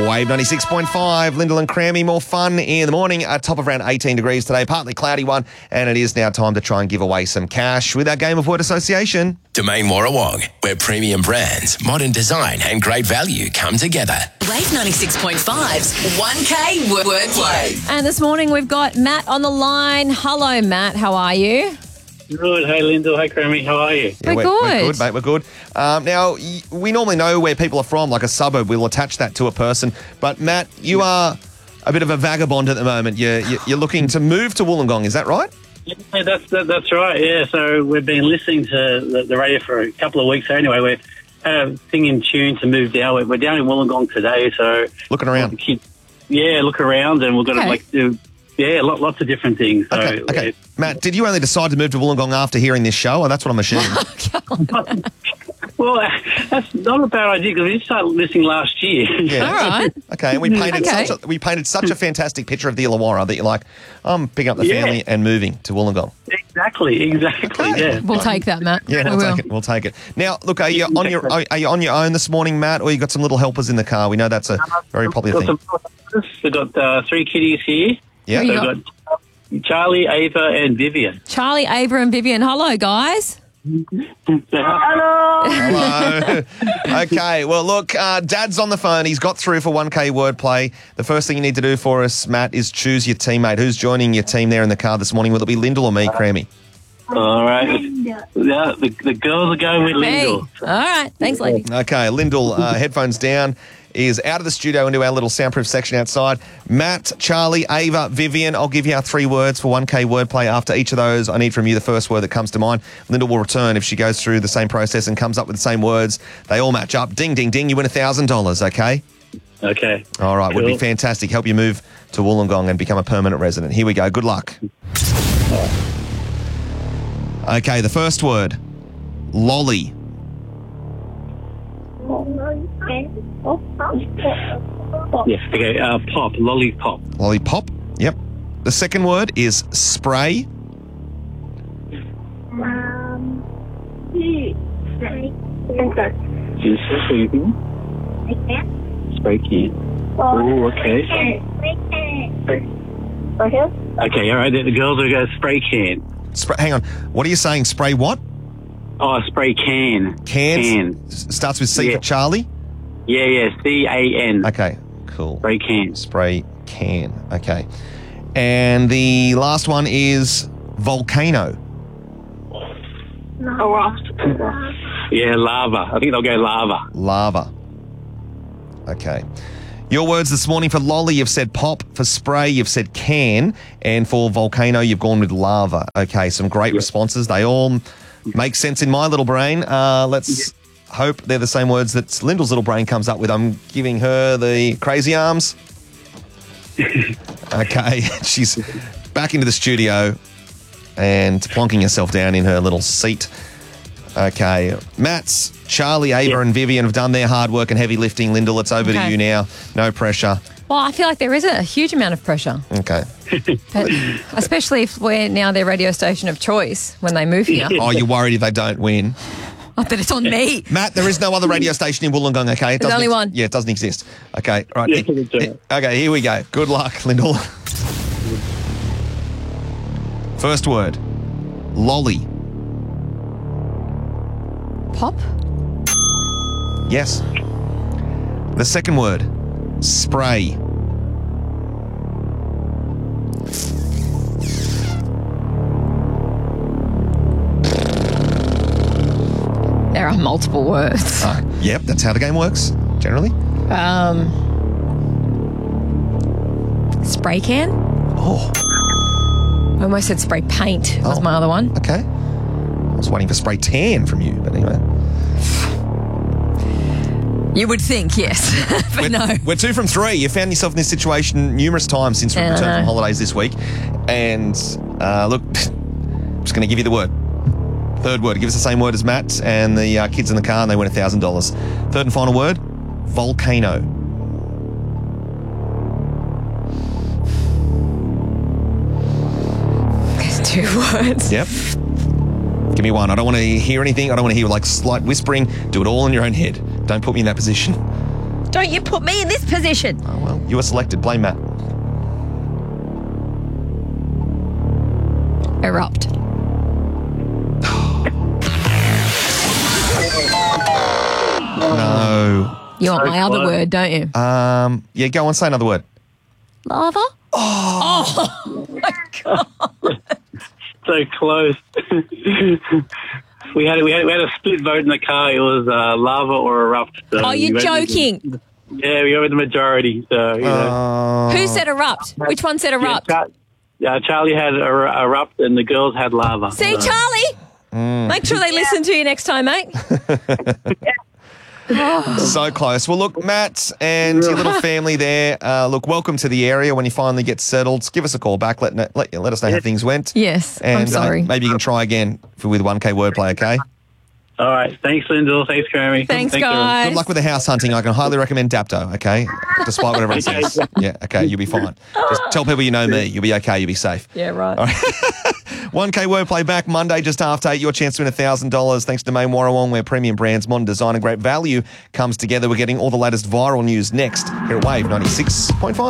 Wave 96.5, Lyndall and Crammy, more fun in the morning. A top of around 18 degrees today, partly cloudy one, and it is now time to try and give away some cash with our game of word association. Domain Warrawong, where premium brands, modern design and great value come together. Wave 96.5's 1K Wordplay. And this morning we've got Matt on the line. Hello, Matt. How are you? Good. Hey, Lyndall. Hey, Crammy. How are you? We're good. We're good, mate. We're good. Now, we normally know where people are from, like a suburb. We'll attach that to a person. But, Matt, you are a bit of a vagabond at the moment. You're looking to move to Wollongong, is that right? Yeah, that's right. Yeah, so we've been listening to the radio for a couple of weeks. So anyway, we're singing tune to move down. We're down in Wollongong today, so Looking around. Look around, and we're going to do lots of different things. So, Okay. Matt, did you only decide to move to Wollongong after hearing this show? Or that's what I'm assuming. Well, that's not a bad idea because we started listening last year. Yeah. All right. Okay, and we painted such a fantastic picture of the Illawarra that you're like, I'm picking up the family and moving to Wollongong. Exactly. Yeah. We'll take that, Matt. Yeah, we'll take it. Now, look, are you on your own this morning, Matt, or you got some little helpers in the car? We know that's a very popular thing. We've got 3 kiddies here. Yeah. So we've got Charlie, Ava, and Vivian. Charlie, Ava and Vivian. Hello, guys. Hello. Okay, well, look, Dad's on the phone. He's got through for 1K Wordplay. The first thing you need to do for us, Matt, is choose your teammate. Who's joining your team there in the car this morning? Will it be Lyndall or me, Crammy? All right. Yeah, the girls are going with Lyndall. All right. Thanks, lady. Okay, Lyndall, headphones down, is out of the studio into our little soundproof section outside. Matt, Charlie, Ava, Vivian, I'll give you our 3 words for 1K Wordplay. After each of those, I need from you the first word that comes to mind. Lyndall will return if she goes through the same process and comes up with the same words. They all match up. Ding, ding, ding. You win $1,000, okay? Okay. All right, Cool. would be fantastic. Help you move to Wollongong and become a permanent resident. Here we go. Good luck. Okay, the first word, lolly. Yes. Okay. Pop. Lollipop. Lollipop, yep. The second word is spray. Spray can. Oh, okay. Okay. All right. The girls are going to spray can. Hang on. What are you saying? Spray what? Oh, spray can. Can. Starts with C for Charlie? Yeah. CAN. Okay, cool. Spray can. Spray can. Okay. And the last one is volcano. Yeah, lava. I think they'll go lava. Lava. Okay. Your words this morning: for lolly, you've said pop. For spray, you've said can. And for volcano, you've gone with lava. Okay, some great responses. They all make sense in my little brain. Let's hope they're the same words that Lyndall's little brain comes up with. I'm giving her the crazy arms. Okay, she's back into the studio and plonking herself down in her little seat. Okay, Matt's, Charlie, Ava and Vivian have done their hard work and heavy lifting. Lyndall, it's over to you now. No pressure. Well, I feel like there is a huge amount of pressure, Okay. but especially if we're now their radio station of choice when they move here. Oh, you're worried if they don't win. But it's on me. Matt, there is no other radio station in Wollongong, okay? There's only one. Yeah, it doesn't exist. Okay, right. Yeah, that's right. Okay, here we go. Good luck, Lyndall. First word, lolly. Pop? Yes. The second word, spray. There are multiple words. Yep, that's how the game works, generally. Spray can? Oh, I almost said spray paint was Oh. my other one. okay. I was waiting for spray tan from you, but anyway. You would think, yes. But no. We're 2 from 3. You found yourself in this situation numerous times since we Yeah, I returned know. from holidays this week. And look, I'm just going to give you the word. Third word. Give us the same word as Matt and the kids in the car, and they win $1,000. Third and final word, volcano. There's 2 words. Yep. Give me one. I don't want to hear anything. I don't want to hear like slight whispering. Do it all in your own head. Don't put me in that position. Don't you put me in this position. Oh, well, you were selected. Blame Matt. Erupt. No. You want my other word, don't you? Yeah, go on, say another word. Lava? Oh my God. So close. we had a split vote in the car. It was lava or erupt. So Oh, you're joking. Yeah, we were the majority. So you know. Who said erupt? Which one said erupt? Charlie had erupt, and the girls had lava. See, So- Charlie? Make sure they listen to you next time, mate. So close. Well, look, Matt and your little family there, look, welcome to the area. When you finally get settled, give us a call back. Let us know how things went. Yes, And I'm sorry. maybe you can try again with 1K wordplay, okay? All right. Thanks, Lyndall. Thanks, Grammy. Thanks, everyone. guys. Good luck with the house hunting. I can highly recommend Dapto, okay? Despite what everyone says. Yeah, okay, you'll be fine. Just tell people you know me. You'll be okay. You'll be safe. Yeah, right. 1K wordplay back Monday just after 8. Your chance to win $1,000 thanks to Domain Warrawong, where premium brands, modern design and great value comes together. We're getting all the latest viral news next here at Wave 96.5.